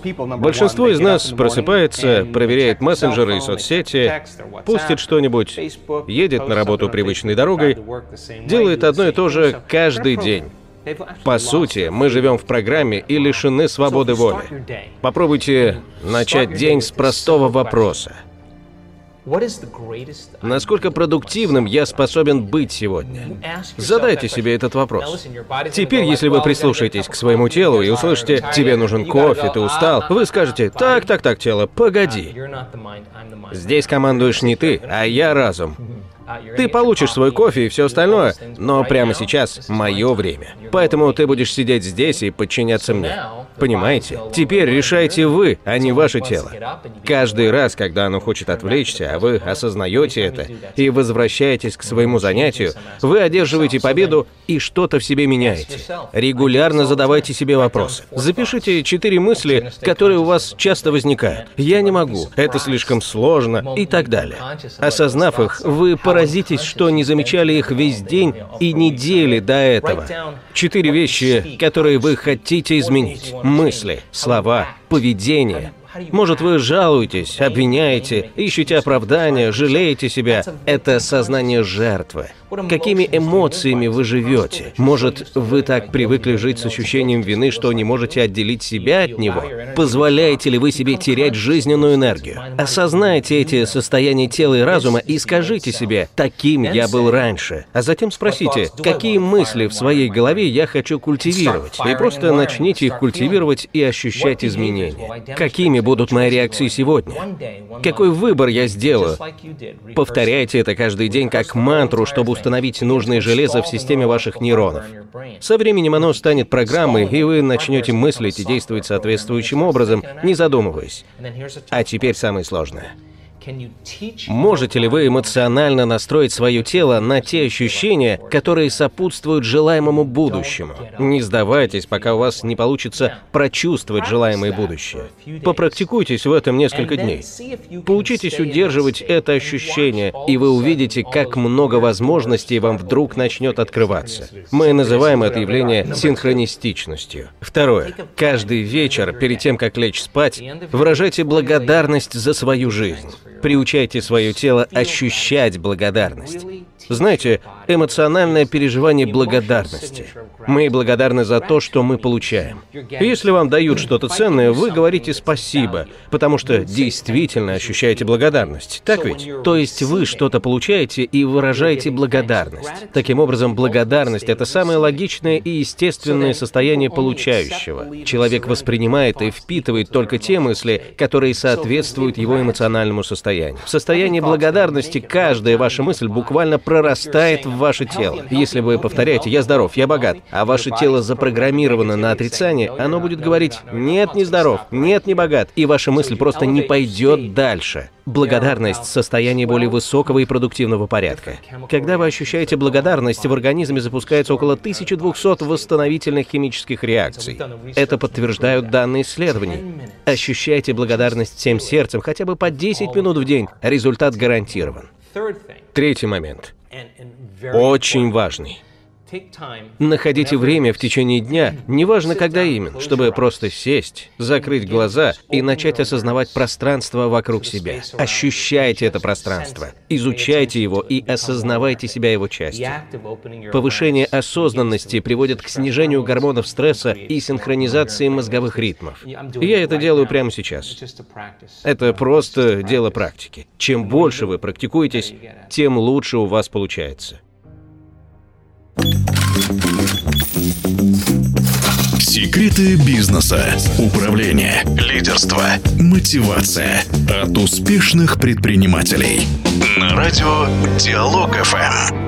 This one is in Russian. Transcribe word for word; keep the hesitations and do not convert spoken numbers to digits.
Большинство из нас просыпается, проверяет мессенджеры и соцсети, постит что-нибудь, едет на работу привычной дорогой, делает одно и то же каждый день. По сути, мы живем в программе и лишены свободы воли. Попробуйте начать день с простого вопроса. Насколько продуктивным я способен быть сегодня? Задайте себе этот вопрос. Теперь, если вы прислушаетесь к своему телу и услышите «тебе нужен кофе, ты устал», вы скажете «так, так, так, тело, погоди». Здесь командуешь не ты, а я разум. Ты получишь свой кофе и все остальное, но прямо сейчас мое время. Поэтому ты будешь сидеть здесь и подчиняться мне. Понимаете? Теперь решайте вы, а не ваше тело. Каждый раз, когда оно хочет отвлечься, а вы осознаете это и возвращаетесь к своему занятию, вы одерживаете победу и что-то в себе меняете. Регулярно задавайте себе вопросы. Запишите четыре мысли, которые у вас часто возникают. «Я не могу», «это слишком сложно» и так далее. Осознав их, вы поразитесь, что не замечали их весь день и недели до этого. Четыре вещи, которые вы хотите изменить. Мысли, слова, поведение. Может, вы жалуетесь, обвиняете, ищете оправдания, жалеете себя. Это сознание жертвы. Какими эмоциями вы живете? Может, вы так привыкли жить с ощущением вины, что не можете отделить себя от него? Позволяете ли вы себе терять жизненную энергию? Осознайте эти состояния тела и разума и скажите себе «таким я был раньше». А затем спросите, какие мысли в своей голове я хочу культивировать? И просто начните их культивировать и ощущать изменения. Какими будут мои реакции сегодня? Какой выбор я сделаю? Повторяйте это каждый день как мантру, чтобы установить нужное железо в системе ваших нейронов. Со временем оно станет программой, и вы начнете мыслить и действовать соответствующим образом, не задумываясь. А теперь самое сложное. Можете ли вы эмоционально настроить свое тело на те ощущения, которые сопутствуют желаемому будущему? Не сдавайтесь, пока у вас не получится прочувствовать желаемое будущее. Попрактикуйтесь в этом несколько дней. Поучитесь удерживать это ощущение, и вы увидите, как много возможностей вам вдруг начнет открываться. Мы называем это явление синхронистичностью. Второе. Каждый вечер, перед тем, как лечь спать, выражайте благодарность за свою жизнь. Приучайте свое тело ощущать благодарность. Знаете, эмоциональное переживание благодарности. Мы благодарны за то, что мы получаем. Если вам дают что-то ценное, вы говорите «спасибо», потому что действительно ощущаете благодарность. Так ведь? То есть вы что-то получаете и выражаете благодарность. Таким образом, благодарность — это самое логичное и естественное состояние получающего. Человек воспринимает и впитывает только те мысли, которые соответствуют его эмоциональному состоянию. В состоянии благодарности каждая ваша мысль буквально прорастает в ваше тело. Если вы повторяете «я здоров, я богат», а ваше тело запрограммировано на отрицание, оно будет говорить «нет, не здоров, нет, не богат», и ваша мысль просто не пойдет дальше. Благодарность — состояние более высокого и продуктивного порядка. Когда вы ощущаете благодарность, в организме запускается около тысячи двухсот восстановительных химических реакций. Это подтверждают данные исследований. Ощущайте благодарность всем сердцем хотя бы по десять минут в день. Результат гарантирован. Третий момент. Очень важный. Находите время в течение дня, неважно когда именно, чтобы просто сесть, закрыть глаза и начать осознавать пространство вокруг себя. Ощущайте это пространство, изучайте его и осознавайте себя его частью. Повышение осознанности приводит к снижению гормонов стресса и синхронизации мозговых ритмов. И я это делаю прямо сейчас. Это просто дело практики. Чем больше вы практикуетесь, тем лучше у вас получается. Секреты бизнеса, управления, лидерства, мотивация от успешных предпринимателей. На радио Диалог эф эм.